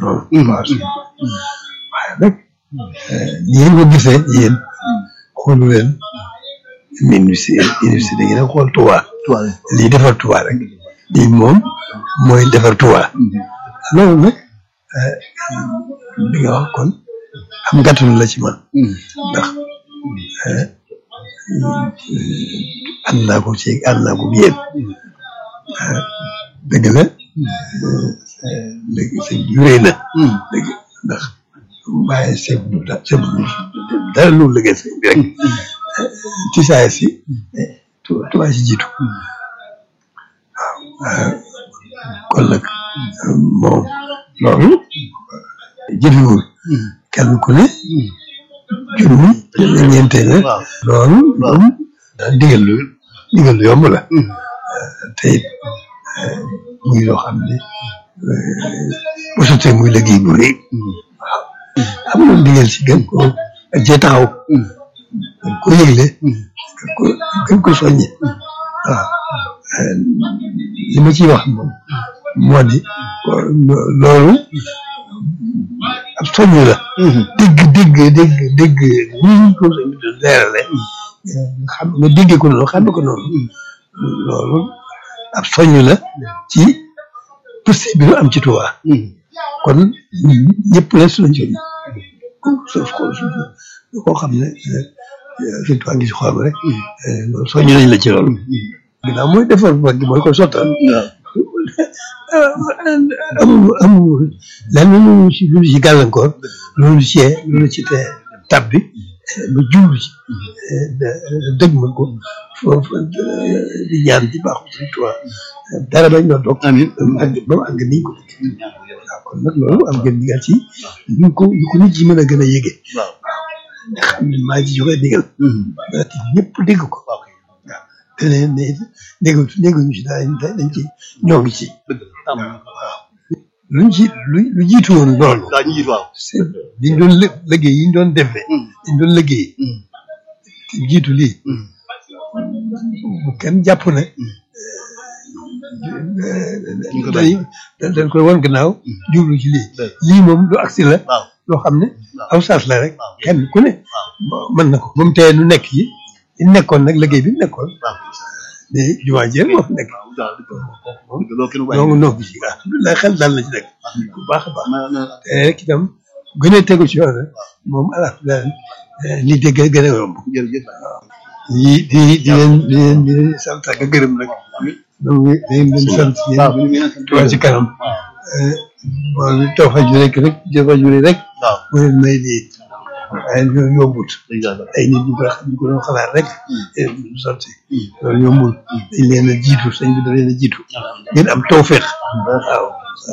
noonu. waaye nag ni ngeen ko gisee yéen xoolu leen université yi nag xool Touba. lii defar Touba rek lii moom mooy defar Touba. loolu nag li nga wax kon am gàttanu la ci man ndax ànd naa ko yéen dëgg la léegi sëñ bi réy na dëgg ndax waaye dara loolu liggéey sëñ bi rek ci saa si Touba si jiitu waaw kon nag moom loolu jëfewul kenn ku ne junni ñeente ne loolu moom ndigal lu yomb la te it muy loo xam ne bu sottee muy liggéey bu rëy waaw am na ndigal si gën ko jee taxaw gën ko yëgle gën ko soññe waaw li ma ciy wax moom moo di loolu ab soññ la dégg ni ko leerale nga déggee ko noonu xam ko noonu loolu ab soññ la ci possible bi ñu am ci Touba kon ñëpp la suñu soññ koo xam ne sëñ Touba ngi si xolam rek soññ nañ la ci loolu ginnaaw mooy defar mag gi mooy ko sottal amul lenn lu ci gàllankoor loolu ci te tab bi ba jublu ci dëgg ma ko foofu di ñaan ci baaxu Sëñ Tuubaa dara bañ doon toog amiin ba mu àgg nii ko waaw kon nag loolu am ngeen digal ci ñu ko nit yi mën a gën a yëge waaw nga xam ne maa ci joxe digal ñëpp dégg ko waaw te ne dégguñu ci dañ ci ñoo ngi ci waaw lu jiitu woon loolu liñ doon liggéey yi ñu doon defee liñ doon liggéey te jiitu lii bu kenn jàpp ne dañ koy won gannaaw jublu ci lii moom lu agsi la loo xam ne aw saas la rek kenn ku ne mën na ko moom tey nu nekk yi nekkoon nag liggéey bi nekkoon mais jumaa ji moo fi nekk moom noo ci alhamdulilah xel daal na ci nekk bu baax a baax te rek itam gën a tegu ci yoon rek moom alhamdulilah li dégg gën a yomb di leen sant ak gërëm nag donc dañ leen sant yéen Touba ci kanam bon taw ju rek moo leen may lii waaye loolu yombut ay nit ñu ko doon xalaat rek du sotti loolu yombul dañ leen a jiitu sëñ bi da leen a jiitu ngeen am tawfeex waaw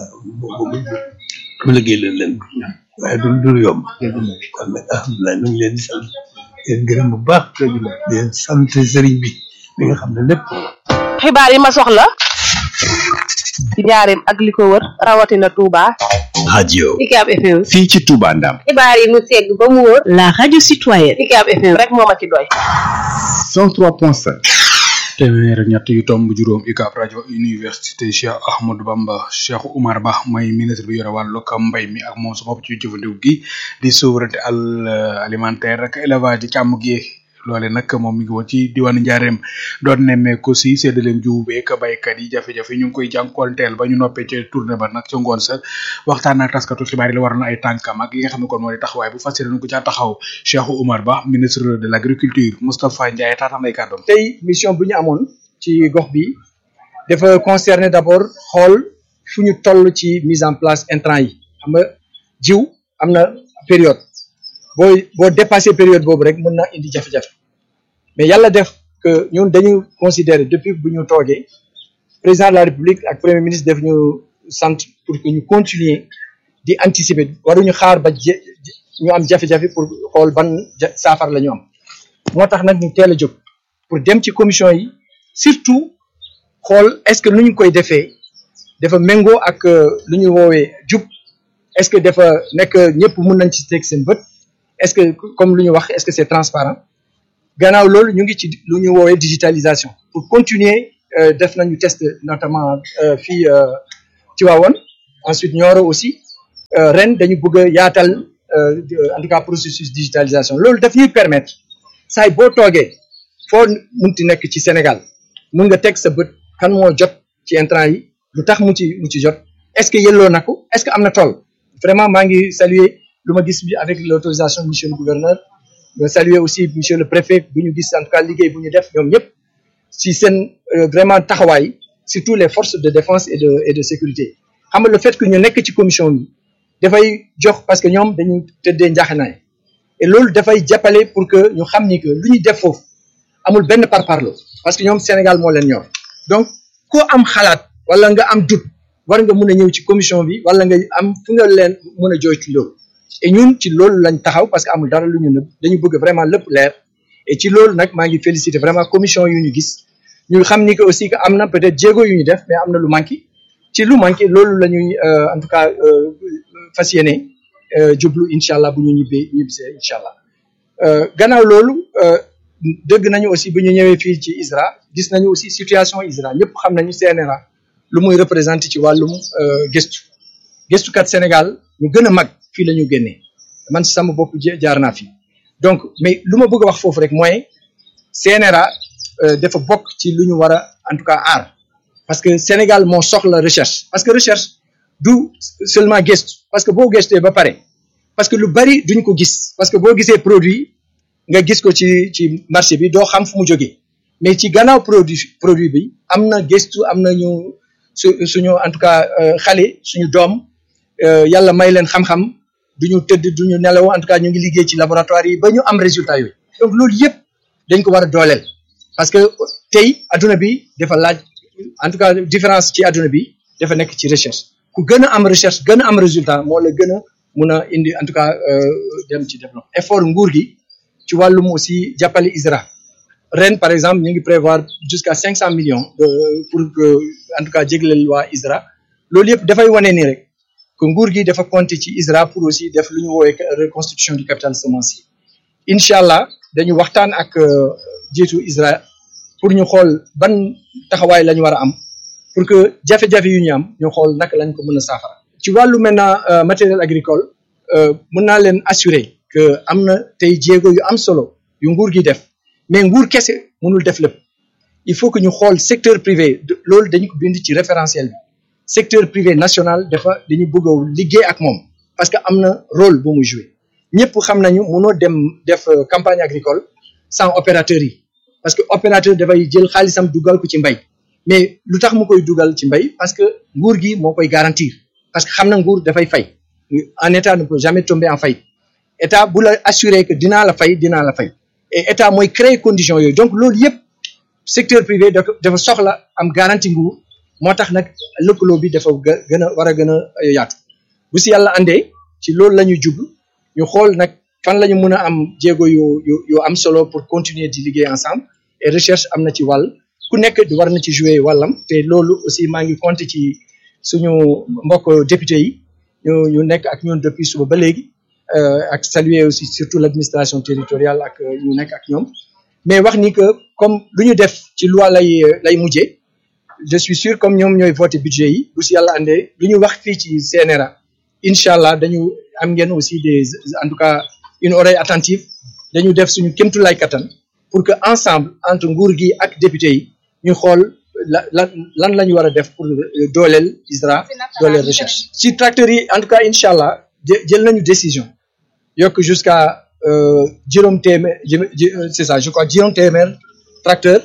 mu liggéey leen waaye du yomb kon nag alhamdulilah ñu ngi leen di sant leen gërëm bu baax di leen sant sëriñ bi mi nga xam ne lépp xibaar yi ma soxla ci njaareem ak li ko wër rawatina Touba. radio UCAB FM fii ci Touba Ndam xibaar yi mu segg ba mu wër la radio citoyenne UCAB FM rek moo ma ci doy 103.5 téeméer ak ñett yu tomb juróom UCAB rajo université Cheikh Ahmadou Bamba Cheikh Oumar Ba mooy ministre bi yore wàllu mbay mi ak moom sa bopp ci jëfandiku gi di souveraineté alimentaire ak élevage di càmm gi loole nag moom mi ngi woon ci diwaanu Njaareem doon nemmeeku si séddaleem jiwu beeg baykat yi jafe-jafe ñu ngi koy jànkoonteel ba ñu noppee ca tournée ba nag ca ngoon sa waxtaan ak taskatu xibaar yi la waroon ay tànkam ak li nga xam ne kon moo di taxawaay bu fas yéene ko caa taxaw Cheikh Oumar Ba ministre de l' agriculture Moustapha Ndiaye taatam ay kàddoom. tey mission bu ñu amoon ci gox bi dafa concerner d' abord xool fu ñu toll ci mise en place intrant yi xam nga jiw am na période boo dépassé période boobu rek mën na indi jafe-jafe mais yàlla def que ñun dañu considérer depuis bu ñu toogee président de la république ak premier ministre def ñu sant pour que ñu continuer di anticiper waruñu xaar ba ñu am jafe-jafe pour xool ban saafara la ñu am moo tax nag ñu teel a jóg pour dem ci commission yi surtout xool est-ce que lu ñu koy defee dafa méngoo ak lu ñu woowee jub est-ce que dafa nekk ñëpp mën nañ ci teg seen bët est-ce que comme lu ñu wax est-ce que c'est transparent gannaaw loolu ñu ngi ci lu ñu woowee digitalisation pour continuer def nañu test notamment fii Tivaouane ensuite Nioro aussi ren dañu bëgg a yaatal en tout cas processus digitalisation loolu daf ñuy permettre saay boo toogee foo munti nekk ci Sénégal mun nga teg sa bët kan moo jot ci intrant yi lu tax mu ci jot est-ce que yelloo na ko est-ce que am na tool vraiment maa ngi saluer lu ma gis bi avec l'autorisation de monsieur le gouverneur nga saluer aussi monsieur le préfet bu ñu gis en tout cas liggéey bu ñu def ñoom ñëpp si seen vraiment taxawaay surtout les forces de défense et de sécurité xam nga le fait que ñu nekk ci commission bi dafay jox parce que ñoom dañu tëddee njaaxanaay et loolu dafay jàppale pour que ñu xam ni que lu ñu def foofu amul benn parparlo parce que ñoom Sénégal moo leen ñor donc koo am xalaat wala nga am doute war nga mun a ñëw ci commission bi wala nga am fu nga leen mën a jooy ci loolu et ñun ci loolu lañ taxaw parce que amul dara lu ñu nëbb dañu bëgg vraiment lépp leer et ci loolu nag maa ngi féliciter vraiment commission yu ñu gis ñu xam ni que aussi que am na peut-être jéego yu ñu def mais am na lu manqué ci lu manqué loolu la ñuy en tout cas fas yéene jublu incha allah bu ñu ñibbisee incha allah gannaaw loolu dëgg nañu aussi bu ñu ñëwee fii ci ISRA gis nañu aussi situation ISRA ñëpp xam nañu CNRA lu muy représenté ci wàllum gëstukat Sénégal ñu gën a mag fii la ñu génnee man si sama bopp jaar naa fii donc mais lu ma bëgg a wax foofu rek mooy CNRA dafa bokk ci lu ñu war a en tout cas aar parce que Sénégal moo soxla recherche parce que recherche du seulement gëstu parce que boo gëstee ba pare parce que lu bari duñ ko gis parce que boo gisee produit nga gis ko ci marché bi doo xam fu mu jógee mais ci gannaaw produit bi am na gëstu am na ñu suñu en tout cas xale suñu doom yàlla may leen xam-xam duñu tëdd duñu nelaw en tout cas ñu ngi liggéey ci laboratoire yi ba ñu am résultat yooyu donc loolu yëpp dañ ko war a dooleel parce que tey adduna bi dafa laaj en tout cas différence ci adduna bi dafa nekk ci recherche ku gën a am recherche gën a am résultat moo la gën a mun a indi en tout cas dem ci développement effort nguur gi ci wàllum aussi jàppale ISRA ren par exemple ñu ngi prévoir jusqu'à 500 millions pour que en tout cas jégleel waa ISRA loolu yëpp dafay wane ni rek que nguur gi dafa compter ci ISRA pour aussi def lu ñu woowee reconstitution du capital semencier incha allah dañu waxtaan ak jiitu ISRA pour ñu xool ban taxawaay la ñu war a am pour que jafe-jafe yu ñu am ñu xool naka lañ ko mën a saafara ci wàllu maintenant matériel agricole mën naa leen assurer que am na tey jéego yu am solo yu nguur gi def mais nguur kese mënul def lépp il faut que ñu xool secteur privé loolu dañu ko bind ci référentiel bi secteur privé national dañu bëgg a liggéey ak moom parce que am na rôle bu mu jouer ñëpp xam nañu mënoo dem def campagne agricole sans opérateur yi parce que opérateur dafay jël xaalisam dugal ko ci mbay mais lu tax mu koy dugal ci mbay parce que nguur gi moo koy garantir parce que xam na nguur dafay fay un état ne peut jamais tomber en faillite état bu la assurer que dinaa la fay et état mooy créer conditions yooyu donc loolu yëpp secteur privé dafa soxla am garantie nguur moo tax nag lëkkaloo bi dafa gën a war a gën a yaatu bu si yàlla andee ci loolu la ñuy jublu ñu xool nag fan la ñu mën a am jéego yu am solo pour continuer di liggéey ensemble et recherche am na ci wàll ku nekk war na ci jouer wàllam te loolu aussi maa ngi compter ci suñu mbokk député yi ñu nekk ak ñun depuis suba ba léegi ak saluer aussi surtout l'administration territoriale ak ñu nekk ak ñoom mais wax ni que comme lu ñu def ci loi lay mujjee je suis sûr comme ñoom ñooy voter budget yi bu si yàlla andee lu ñu wax fii ci CNRA incha allah dañu am ngeen aussi en tout cas une oreille attentive dañu def suñu kémtulaay kattan pour que ensemble entre nguur gi ak député yi ñu xool lan la ñu war a def pour dooleel ISRA dooleel recherche ci tracteurs yi en tout cas incha allah jël nañu décision yokk jusqu'à juróom téeméer c'est ça je crois juróom téeméer tracteur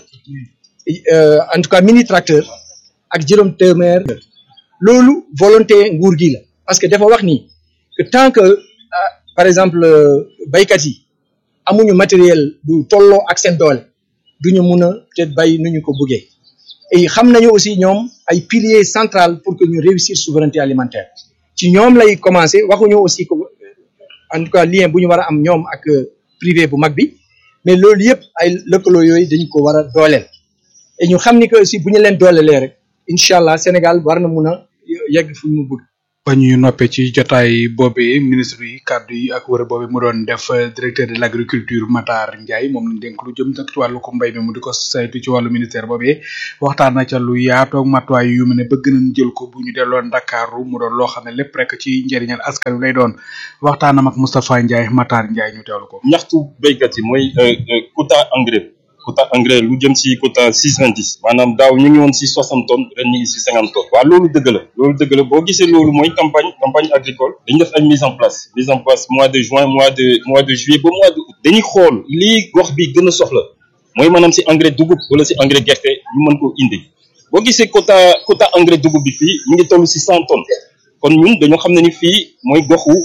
en tout cas mini tracteur ak juróom téeméer loolu volonté nguur gi la parce que dafa wax ni que tant que par exemple baykat yi amuñu matériel bu tolloo ak seen doole duñu mun a peut-être bay nu ñu ko buggee et xam nañu aussi ñoom ay piliers central pour que ñu réussir souveraineté alimentaire ci ñoom lay commencer waxuñu aussi que en tout cas lien bu ñu war a am ñoom ak privé bu mag bi mais loolu yëpp ay lëkkaloo yooyu dañu ko war a dooleel et ñu xam ni que aussi bu ñu leen doolelee rek incha allah Sénégal war na mun a yegg fu mu bëgg ba ñu noppee ci jotaay boobee ministre yi kàddu yi ak wër boobee mu doon def directeur de l' agriculture Matar Ndiaye moom lañ dénk lu jëm nag ci wàllu ko mbay mi mu di ko saytu ci wàllu ministère boobee waxtaan na ca lu yaatoo matuwaay yu mu ne bëgg nañ jël ko bu ñu delloon Ndakaaru mu doon loo xam ne lépp rek ci njëriñal askan wi lay doon waxtaanam ak Moustapha Ndiaye Matar Ndiaye ñu teewlu ko. ñaxtu béykat yi mooy quota engrais lu jëm ci quota 620 maanaam daaw ñu ngi woon ci 60 tonnes ren ñu ngi ci 50 tonnes waaw loolu dëgg la boo gisee loolu mooy campagne agricole dañu def ay mise en place mois de juin mois de juillet ba mois de août dañuy xool lii gox bi gën a soxla mooy maanaam ci engrais dugub wala ci engrais gerte ñu mën ko indi boo gisee quota engrais dugub bi fii ñu ngi toll ci 100 tonnes kon ñun dañoo xam ne ni fii mooy goxu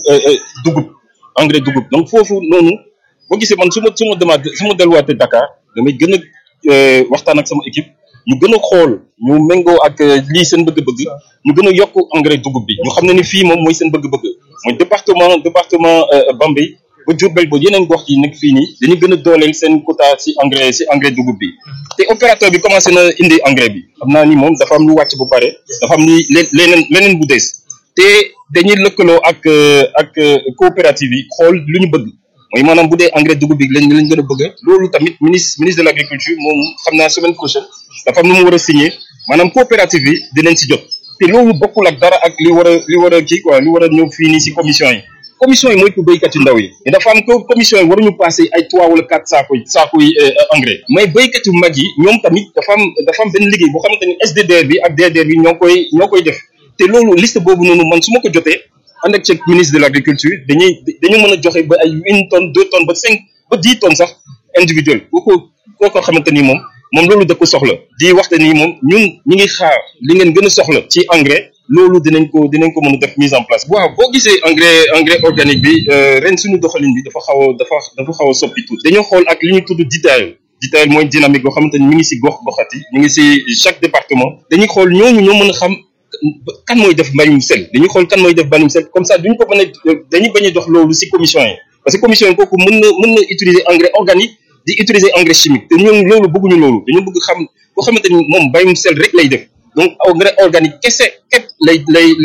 engrais dugub donc foofu noonu boo gisee man su ma delluwaatee Dakar damay gën a waxtaan ak sama équipe ñu gën a xool ñu méngoo ak lii seen bëgg-bëgg ñu gën a yokk engrais dugub bi ñu xam ne ni fii moom mooy seen bëgg-bëgg mooy département Bambey ba Diourbel ba yeneen gox yi nekk fii nii dañu gën a dooleel seen quota ci engrais dugub bi te opérateur bi commencé na indi engrais bi xam naa ni moom dafa am lu wàcc bu pare dafa am ni leneen bu des te dañuy lëkkaloo ak coopérative yi xool lu ñu bëgg mooy maanaam bu dee engrais dugub bi lañ gën a bëgg loolu tamit ministre de l' agriculture moom xam naa semaine prochaine dafa am lu mu war a signé maanaam coopérative yi dinañ ci jot te loolu bokkul ak dara ak li war a kii quoi li war a ñëw fii nii si commission yi mooy pour béykat yu ndaw yi mais dafa am ko commission yi waruñu passé ay 3 wala 4 saakoy engrais mais béykat yu mag yi ñoom tamit dafa am benn liggéey boo xamante ni SDDR bi ak DDR bi ñoo koy def te loolu liste boobu noonu man su ma ko jotee ànd ak ci ministre de l' agriculture dañu mën a joxe ba ay 1 tonne 2 tonnes ba 5 ba 10 tonnes sax individuel koo xamante ni moom loolu da ko soxla di waxte ni moom ñun ñi ngi xaar li ngeen gën a soxla ci engrais loolu dinañ ko mën a def mise en place waaw boo gisee engrais organique bi ren suñu doxalin bi dafa xaw a soppi tuuti dañoo xool ak li ñu tudd DITAEL mooy dynamique boo xamante ni mi ngi si gox-goxat yi mi ngi si chaque département dañuy xool ñooñu ñoo mën a xam kan mooy def mbañum sel dañuy xool kan mooy def mbañum sel comme ça dañuy bañ a dox loolu si commission yi parce que commission yi kooku mën na utiliser engrais organique di utiliser engrais chimique te ñun loolu bëgguñu loolu dañu bëgg xam boo xamante ni moom mbañum sel rek lay def donc engrais organique kese képp lay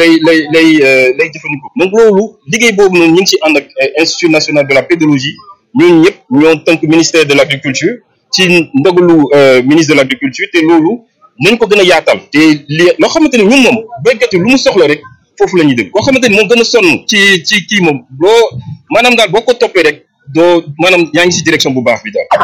jëfandikoo donc loolu liggéey boobu noonu ñu ngi ci ànd ak institut national de la pédologie ñun ñëpp ñoo tënk ministère de l' agriculture ci ndogalu ministre de l' agriculture te loolu nañ ko gën a yaatal te loo xamante ni ñun moom béykat yi lu mu soxla rek foofu la ñuy dégg koo xamante ni moom gën a sonn ci kii moom maanaam daal boo ko toppee rek maanaam yaa ngi si direction bu baax bi daal.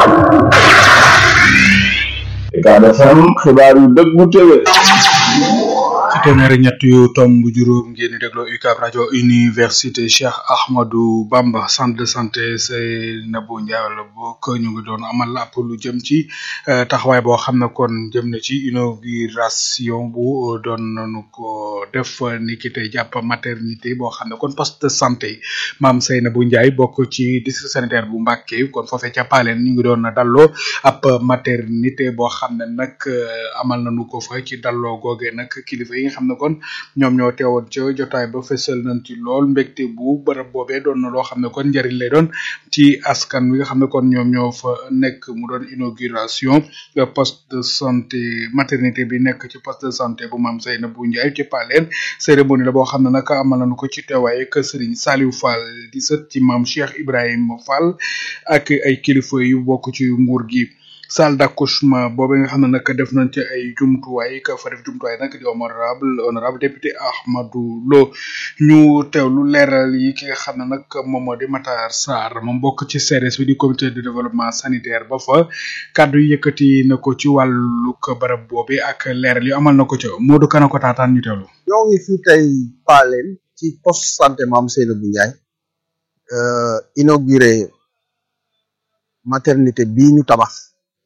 Ucab FM xibaar yu dëggu tëwe. ci téeméer ñett yu tomb juróom ngeen di dégloo UCAB rajo université Cheikh Ahmadou Bamba centre de santé Seynabou Ndiaye wala bokk ñu ngi doon amal ab lu jëm ci taxawaay boo xam ne kon jëm na ci inauguration bu doon nañu ko def ni ki tey jàpp maternité boo xam ne kon poste de santé maam Seynabou Ndiaye bokk ci district sanitaire bu Mbacké kon foofee ca Paleen ñu ngi doon dalloo ab maternité boo xam ne nag amal nañu ko fa ci dalloo googee nag kilifa yi nga xam ne kon ñoom ñoo teewoon ca jotaay ba fësal nañ ci lool mbégte bu bërëb boobee doon na loo xam ne kon njëriñ lay doon ci askan wi nga xam ne kon ñoom ñoo fa nekk mu doon inauguration poste de santé maternité bi nekk ci poste de santé bu maam Seynabou Ndiaye ci Paleen cérémonie la boo xam ne nag amal nañu ko ci teewaay ak Serigne Saliou Fall di sët ci maam Cheikh Ibrahima Fall ak ay kilifa yu bokk ci nguur gi. salle d'accouchement boobu nga xam ne nag def nañ ci ay jumtuwaay ka fa def jumtuwaay nag di honorable député Ahmadou Lo ñu teewlu leeral yi ki nga xam ne nag moom moo di Matar Sarr moom bokk ci CDS bi di comité de développement sanitaire ba fa kàddu yi yëkkati na ko ci wàllu barab boobu ak leeral yi amal na ko ca Modou Kana ko taataan ñu teewlu. ñoo ngi fi tey Paleen ci poste santé Mame Seynabou Ndiaye inauguré maternité bii ñu tabax.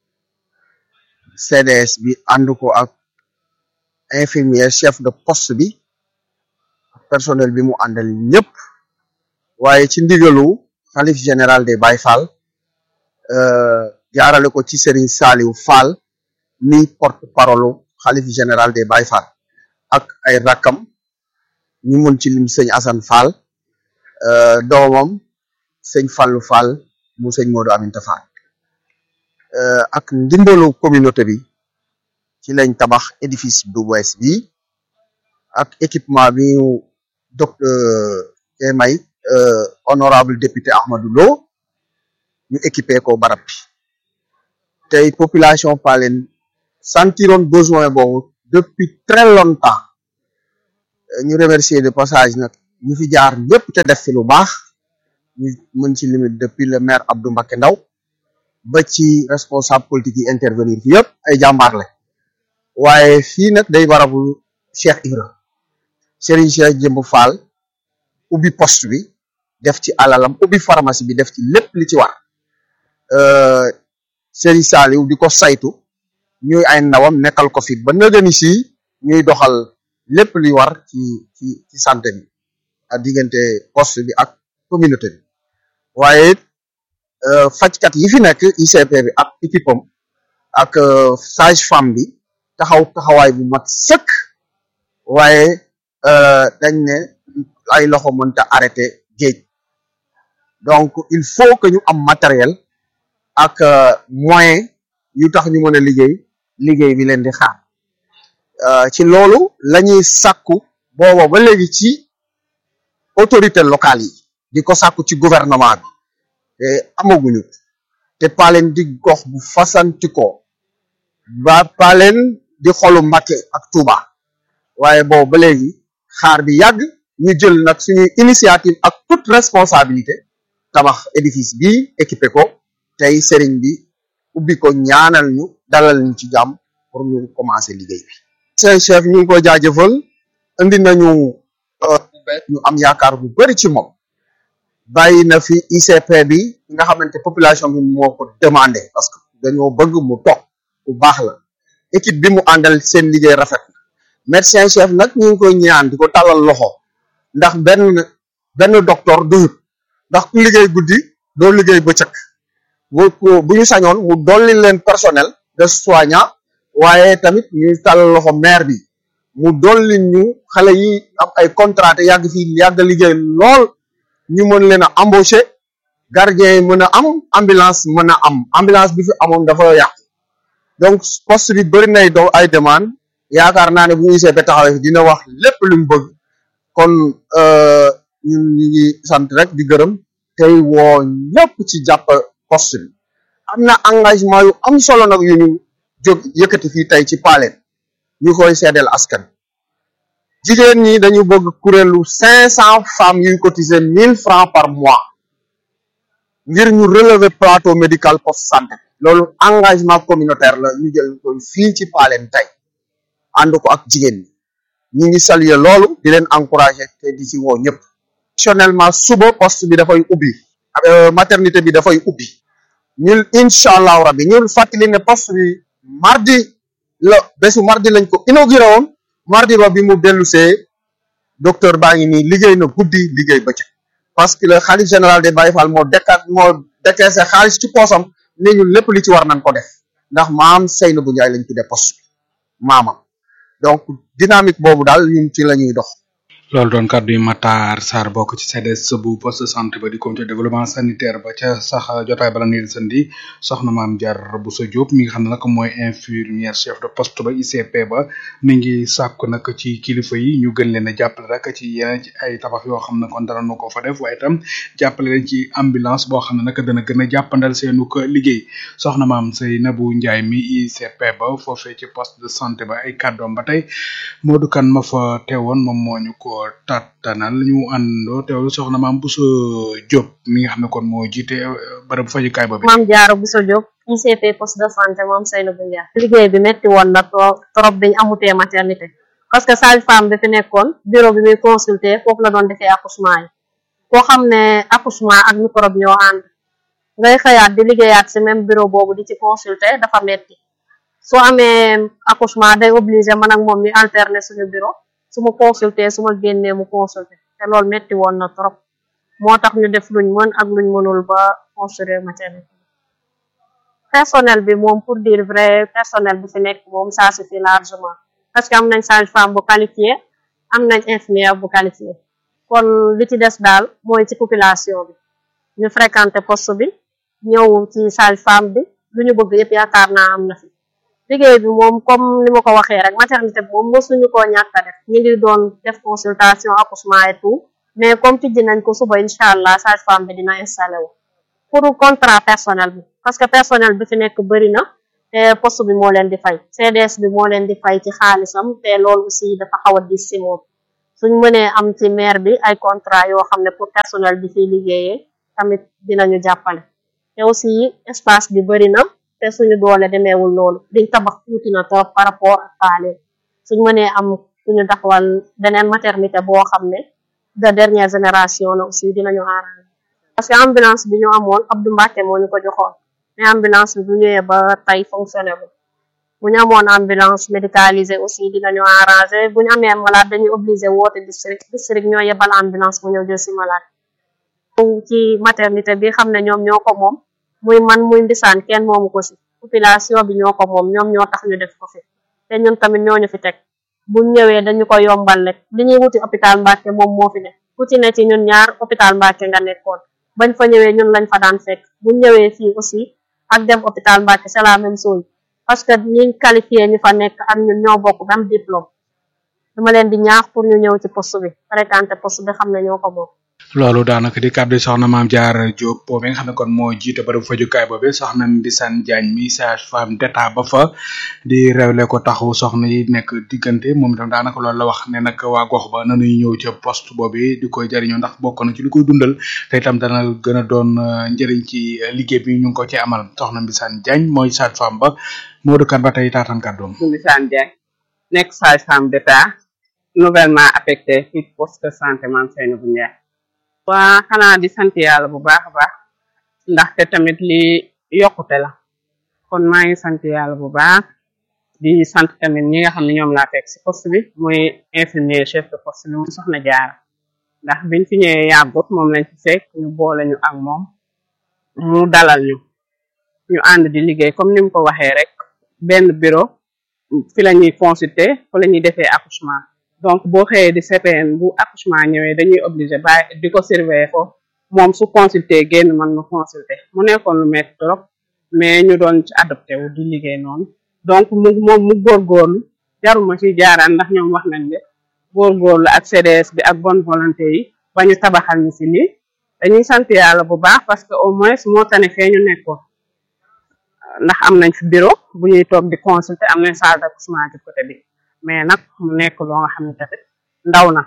CDS bi ànd ko ak infirmière chef de poste bi personnel bi mu àndal ñëpp waaye ci ndigalu xalif général des Baye Fall jaarale ko ci Serigne Saliou Fall mi porte parole xalif général des Baye Fall ak ay rakkam ñu mën ci lim sëñ Assane Fall doomam sëñ Fallou Fall mu sëñ Modou Aminta Fall ak ndimbalu communauté bi ci lañ tabax édifice bu bees bi ak équipement bi ñu docteur may honorable député Ahmadou Lo ñu équipé ko barab bi tey population Palen sentiroon besoin boobu depuis très longtemps ñu remercier de passage nag ñu fi jaar ñëpp te def fi lu baax ñu mën ci limite depuis le maire Abdou Mbacké Ndaw ba ci responsable politique yi intervenir fi yëpp ay jàmbaar la waaye fii nag day barabu Cheikh Ibra Serigne Cheikh Jëmb Fall ubbi poste bi def ci alalam ubbi pharmacie bi def ci lépp li ci war Serigne Saliou di ko saytu ñuy ay ndawam nekkal ko fi ba nëgëni si ñuy doxal lépp li war ci santé bi ak diggante poste bi ak communauté bi waaye fajkat yi fi nekk ICP bi ak équipe am ak sage femme bi taxawaay bu mat sëkk waaye dañ ne ay loxo mënta arrêté géej donc il faut que ñu am matériel ak moyen yu tax ñu mën a liggéey bi leen di xaar ci loolu lañuy sàkku booba ba léegi ci autorité locale yi di ko sàkku ci gouvernement bi te amaguñu te Palen di gox bu fasantikoo ba Palen di xolu Mbacké ak Touba waaye boobu ba léegi xaar bi yàgg ñu jël nag suñuy initiative ak toute responsabilité tabax édifice bi équipé ko tey sëriñ bi ubbi ko ñaanal ñu dalal ñu ci jàmm pour ñu commencer liggéey bi seen chef ñu ngi ko jaajëfal indi nañu ñu am yaakaar bu bari ci moom bàyyi na fi ICP bi nga xamante population bi moo ko demandé parce que dañoo bëgg mu toog bu baax la équipe bi mu àndal seen liggéey rafet na médecin chef nag ñu ngi koy ñaan di ko tàllal loxo ndax benn docteur doyut ndax ku liggéey guddi doo liggéey bëccëg bu ñu sañoon mu dolli leen personnel de soignant waaye tamit ñuy tàllal loxo maire bi mu dolli ñu xale yi am ay contrat yàgg liggéey lool ñu mën leen a embaucher gardien yi mën a am ambulance mën a am ambulance bi fi amoon dafa yàqu donc poste bi bëri nay doo ay demande yaakaar naa ne bu ICP taxawee dina wax lépp lu mu bëgg kon ñun ñu ngi sant rek di gërëm tey woo ñëpp ci jàpp poste bi am na engagement yu am solo nag yu ñu jóg yëkkati fii tey ci Palen ñu koy seedeel askan jigéen ñi dañu bëgg kuréelu 500 femmes yuy cotiser 1000 francs par mois ngir ñu relever plateau médical poste santé loolu engagement communautaire la ñu jël ko fii ci Palen tey ànd ko ak jigéen ñi ñu ngi saluer loolu di leen encourager te di ci woo ñëpp exceptionnellement suba poste bi dafay ubbi maternité bi dafay ubbi ñun incha allahu rabbi ñun fàttali ne poste bi bésu mardi lañ ko inauguré woon mardi ba bi mu dellusee docteur baa ngi nii liggéey na guddi liggéey bëccëg parce que le khalife général des Baye Fall moo décaissé xaalis ci poosam ne ñun lépp li ci war nañ ko def ndax maam Seynabou Ndiaye lañ tuddee poste bi maamam donc dynamique boobu daal ñun ci la ñuy dox. loolu doon kàddu yi Matar Sarr bokk ci CDS bu poste de santé ba di comité de développement sanitaire ba ca sax jotaay bala nii sandi soxna maam Diarra Bousso Diop mi nga xam ne nag mooy infirmière chef de poste ba ICP ba mi ngi sàkku nag ci kilifa yi ñu gën leen a jàppale rek ci yeneen ci ay tabax yoo xam ne kon dara nu ko fa def waaye itam jàppale leen ci ambulance boo xam ne nag dana gën a jàppandal seenu ko liggéey soxna maam Seynabou Ndiaye mi ICP ba foofee ci poste de santé ba ay kàddoom ba tey Modou Kane ma fa teewoon moom moo ñu ko tatanal ñu àndoo teewlu soxna maam Bousso Diop mi nga xam ne kon moo jiite bërëb fajukaay ba bi maam Diarra Bousso Diop ICP poste de santé moom Seynabou Ndiaye liggéey bi metti woon na trop biñ amutee maternité parce que sage-femme bi fi nekkoon bureau bi muy consulter foofu la doon defee accouchement yi koo xam ne accouchement ak microbe ñoo ànd ngay xëyaat di liggéeyaat si même bureau boobu di ci consulter dafa metti soo amee accouchement day obligé man ak moom ñu alterner suñu bureau su ma consulter su ma génnee mu consulter te loolu metti woon na trop moo tax ñu def luñ mën ak luñ mënul ba construire maternité personnel bi moom pour dire vrai personnel bi fi nekk moom ça suffit largement parce que am nañ sage-femme bu qualifié am nañ infirmière bu qualifié kon li ci des daal mooy ci population bi ñu fréquenter poste bi ñëw ci sage-femme bi lu ñu bëgg yëpp yaakaar naa am na fi liggéey bi moom comme li ma ko waxee rek maternité bi moom mosuñu koo ñàkk a def ñu ngi doon def consultation accouchement et tout mais comme tijji nañ ko suba incha allah sage-femme bi dina installé wu pour contrat personnel bi parce que personnel bi fi nekk bëri na te poste bi moo leen di fay CDS bi moo leen di fay ci xaalisam te loolu aussi dafa xaw a dis si moom suñ mënee am ci maire bi ay contrat yoo xam ne pour personnel bi fiy liggéeyee tamit dinañu jàppale te aussi espace bi bëri na te suñu doole demeewul loolu liñ tabax tuuti na trop par rapport ak paale suñ mënee am suñu taxawal beneen maternité boo xam ne de dernière génération la aussi dinañu arrangé parce que ambulance bi ñu amoon Abdou Mbacke moo ñu ko joxoon mais ambulance bi bu ñëwee ba tey fonctionné bu ñu amoon ambulance médicalisée aussi dinañu arrangé bu ñu amee malade dañuy obligé woote district ñoo yebal ambulance mu ñëw jël si malade ci maternité bi xam ne ñoom ñoo ko moom muy man muy mbisaan kenn moomu ko si population bi ñoo ko moom ñoom ñoo tax ñu def ko fi te ñun tamit ñooñu fi teg buñ ñëwee dañu ko yombal rek li ñuy wuti hôpital Mbacke moom moo fi ne ku ci ne ci ñun ñaar hôpital Mbacke nga nekkoon bañ fa ñëwee ñun lañ fa daan fekk buñ ñëwee fii aussi ak dem hôpital Mbacke c'est la même chose parce que ñi qualifié ñu fa nekk ak ñun ñoo bokk même diplôme dama leen di ñaax pour ñu ñëw ci poste bi fréquenté poste bi xam ne ñoo ko moom loolu daanaka di kàddu soxna Maam Diarra Diop mi nga xam ne kon moo jiite bërëb fajukaay boobu soxna Mbisane Diagne mi sage-femme d'état ba fa di réewle ko taxu soxna yi nekk diggante moom itam daanaka loolu la wax ne nag waa gox ba nanuy ñëw ca poste boobu di koy jariñoo ndax bokk na ci li koy dundal te itam dana gën a doon njëriñ ci liggéey bi ñu ngi ko ci amal soxna Mbisane Diagne mooy sage-femme ba Modou Kane ba tey taatan kàddoom. Mbisane Diagne nekk sage-femme d'état nouvellement affecté ci poste de santé Mame Seynabou Ndiaye. waa xanaa di sant yàlla bu baax a baax ndaxte tamit li yokkute la kon maa ngi sant yàlla bu baax di sant tamit ñi nga xam ne ñoom laa fekk si poste bi muy infirmier chef de poste bi mu soxna Jaara ndax biñ fi ñëwee yàggut moom lañ fi fekk ñu boole ñu ak moom mu dalal ñu ànd di liggéey comme ni mu ko waxee rek benn bureau fi la ñuy consulter fa la ñuy defee accouchement donc boo xëyee di CPN bu accouchement ñëwee dañuy obligé bàyyi di ko surveiller ko moom su consulter génn man nu consulter mu nekkoon lu metti trop mais ñu doon ci adopté wu di liggéey noonu donc moom mu góorgóorlu jaruma ci jaaraan ndax ñoom wax nañ de góorgóorlu ak CDS bi ak bonne volonté yi ba ñu tabaxal ñu si lii dañuy sant yàlla bu baax parce que au moins moo tane fee ñu nekkoon ndax am nañ fi bureau bu ñuy toog di consulter am nañ salle d'accouchement ci côté bi mais nag mu nekk loo nga xam ne tamit ndaw na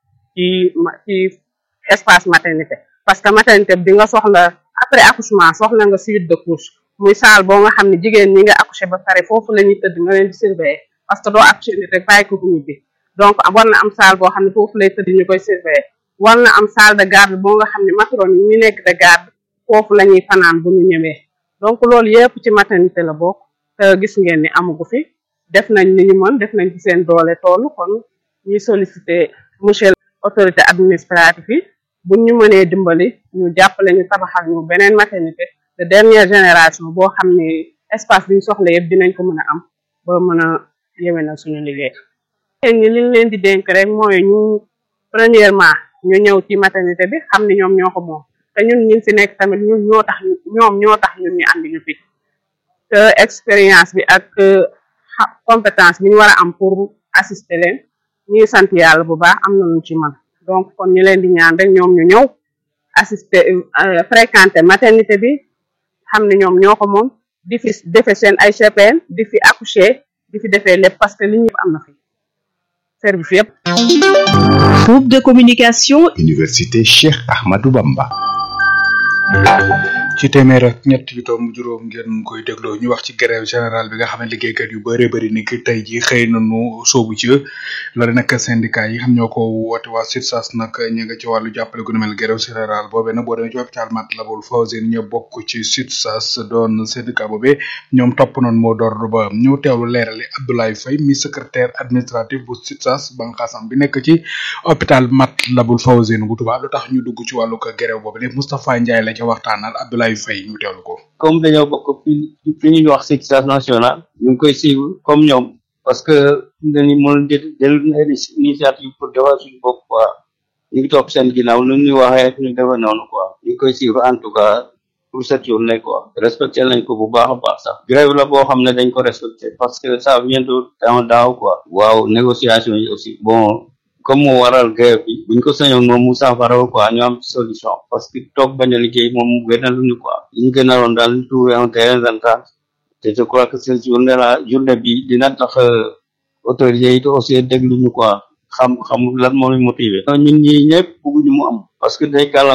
ci espace maternité parce que maternité bi nga soxla après accouchement soxla nga suite de couche muy salle boo nga xam ne jigéen ñi nga accouché ba pare foofu la ñuy tëdd nga leen di surveiller parce que doo accouché nit rek bàyyi ko bu ñibbi donc war na am salle boo xam ne foofu lay tëdd ñu koy surveiller war na am salle de garde boo nga xam ne matrone yi ñu nekk de garde foofu la ñuy fanaan bu ñu ñëwee donc loolu yëpp ci maternité la bokk te gis ngeen ni amugu fi def nañ li ñu mën def nañ ci seen doole toll kon ñuy solliciter monsieur autorité administrative yi buñ ñu mënee dimbali ñu jàppale ñu tabaxal ñu beneen maternité de dernière génération boo xam ne espace bi ñu soxla yëpp dinañ ko mën a am ba mën a yéwénal suñu liggéey. ñi liñ leen di dénk rek mooy ñu premièrement ñu ñëw ci maternité bi xam ni ñoom ñoo ko moom te ñun ñi fi nekk tamit ñun ñoo tax ñoom ñoo tax ñun ñu andi ñu fi te expérience bi ak compétence bi ñu war a am pour assister leen ñuy sant yàlla bu baax am na lu ci man donc kon ñu leen di ñaan rek ñoom ñu ñëw assister fréquenter maternité bi xam ne ñoom ñoo ko moom di fi defee seen ay CPN di fi accoucher di fi defee lépp parce que li ñu am na fi service yëpp. Groupe de communication. Université Cheikh Ahmadou Bamba. ci téeméer ak ñett yu tomb juróom ngeen koy dégloo ñu wax ci grève générale bi nga xam ne liggéeykat yu bëree bëri ni ki tey ji xëy nañu soobu ci loolu nag syndicat yi xam ñoo ko woote waa SUTSAS nag ñu nga ci wàllu jàppale gu nu mel grève générale boobee nag boo demee ci hôpital Matlaboul Fawzeyni ñu bokk ci SUTSAS doon syndicat boobee ñoom topp noonu moo door ba ñu teewlu leerali Abdoulaye Faye mi secrétaire administratif bu SUTSAS banqaasam bi nekk ci hôpital Matlaboul Fawzeyni bu Touba lu tax ñu dugg ci wàllu ko grève boobu ne Moustapha Ndiaye la ca waxtaanal Abdoulaye Faye ñu teewlu ko. comme dañoo bokk fi ñuy wax SUTSAS national ñu ngi koy suivre comme ñoom parce que dañu mën jël initiative pour defar suñu bopp quoi ñu ngi topp seen ginnaaw nu ñuy waxee ñu defar noonu quoi ñu ngi koy suivre en tout cas pour cette journée quoi respecté nañ ko bu baax a baax sax grève la boo xam ne dañ ko respecté parce que ça vient de temps daaw quoi waaw négociation yi aussi bon comme moo waral grève bi buñ ko sañoon moom mu saafara quoi ñu am solution parce que toog bañ a liggéey moom mu gënaluñu quoi ñu gënaloon daal trouver un terrain d'entente te je crois que cette journée bi dina tax autorités yi aussi dégluñu quoi xam lan moo ñu motivé ñun ñi ñëpp bëgguñu mu am parce que day